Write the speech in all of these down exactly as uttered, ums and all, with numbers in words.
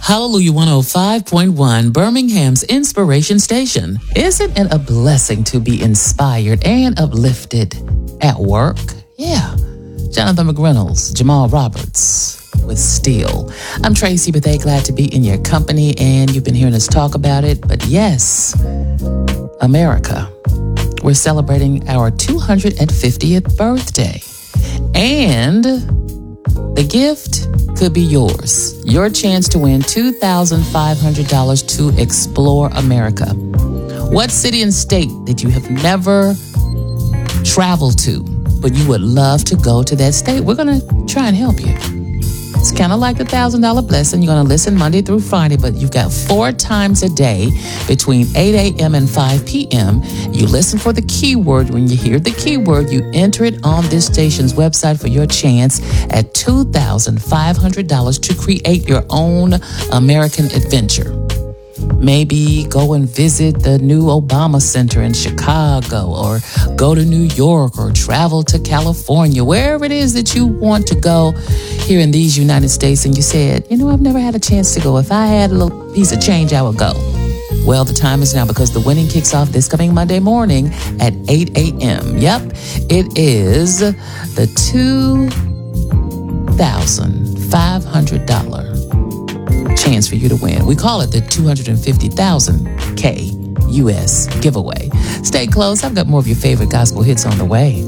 Hallelujah one oh five point one, Birmingham's Inspiration Station. Isn't it a blessing to be inspired and uplifted at work? Yeah. Jonathan McReynolds, Jamal Roberts with Steel. I'm Tracy Bethay, glad to be in your company, and you've been hearing us talk about it. But yes, America, we're celebrating our two hundred fiftieth birthday. And the gift could be yours. Your chance to win two thousand five hundred dollars to explore America. What city and state that you have never traveled to, but you would love to go to that state? We're going to try and help you. It's kind of like the one thousand dollars blessing. You're going to listen Monday through Friday, but you've got four times a day between eight a.m. and five p.m. You listen for the keyword. When you hear the keyword, you enter it on this station's website for your chance at two thousand five hundred dollars to create your own American adventure. Maybe go and visit the new Obama Center in Chicago, or go to New York, or travel to California, wherever it is that you want to go here in these United States. And you said, you know, I've never had a chance to go. If I had a little piece of change, I would go. Well, the time is now, because the winning kicks off this coming Monday morning at eight a.m. Yep, it is the two thousand five hundred dollars chance for you to win. We call it the two hundred fifty thousand K U S giveaway. Stay close. I've got more of your favorite gospel hits on the way.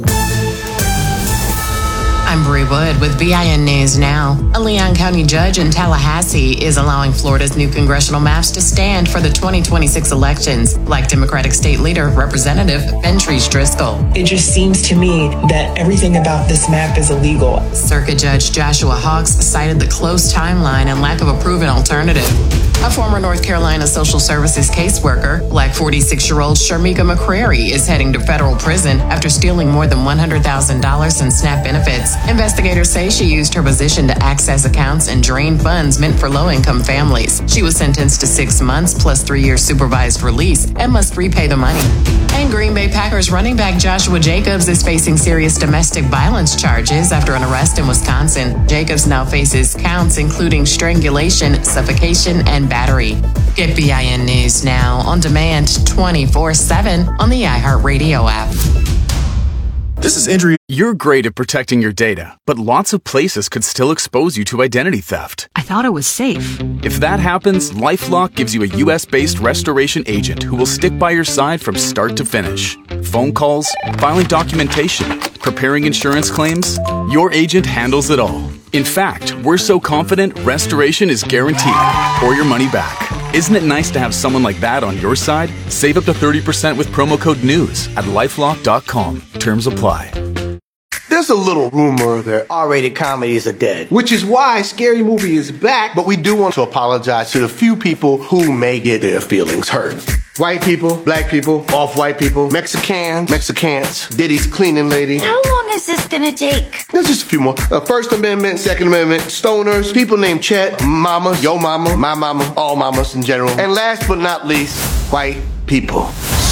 I'm Bree Wood with B I N News Now. A Leon County judge in Tallahassee is allowing Florida's new congressional maps to stand for the twenty twenty-six elections, like Democratic State Leader Representative Ventrese Driscoll. It just seems to me that everything about this map is illegal. Circuit Judge Joshua Hawks cited the close timeline and lack of a proven alternative. A former North Carolina social services caseworker, Black forty-six-year-old Sharmika McCrary, is heading to federal prison after stealing more than one hundred thousand dollars in SNAP benefits. Investigators say she used her position to access accounts and drain funds meant for low-income families. She was sentenced to six months plus three years supervised release and must repay the money. And Green Bay Packers running back Joshua Jacobs is facing serious domestic violence charges after an arrest in Wisconsin. Jacobs now faces counts including strangulation, suffocation, and battery. Get B I N News Now on demand twenty-four seven on the iHeartRadio app. This is Andrew. You're great at protecting your data, but lots of places could still expose you to identity theft. I thought it was safe. If that happens, LifeLock gives you a U S-based restoration agent who will stick by your side from start to finish. Phone calls, filing documentation, preparing insurance claims, your agent handles it all. In fact, we're so confident restoration is guaranteed or your money back. Isn't it nice to have someone like that on your side? Save up to thirty percent with promo code NEWS at lifelock dot com. Terms apply. There's a little rumor that R-rated comedies are dead, which is why Scary Movie is back, but we do want to apologize to the few people who may get their feelings hurt. White people, black people, off-white people, Mexicans, Mexicans, Diddy's cleaning lady. How long is this gonna take? There's just a few more. Uh, First Amendment, Second Amendment, stoners, people named Chet, mama, yo mama, my mama, all mamas in general. And last but not least, white people.